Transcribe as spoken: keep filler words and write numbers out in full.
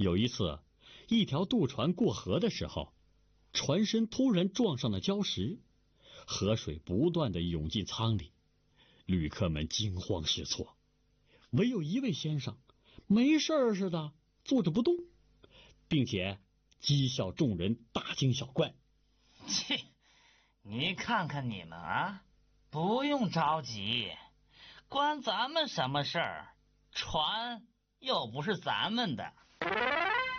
有一次，一条渡船过河的时候，船身突然撞上了礁石，河水不断地涌进舱里，旅客们惊慌失措，唯有一位先生没事似的坐着不动，并且讥笑众人大惊小怪。 切，你看看你们啊，不用着急，关咱们什么事儿？船又不是咱们的。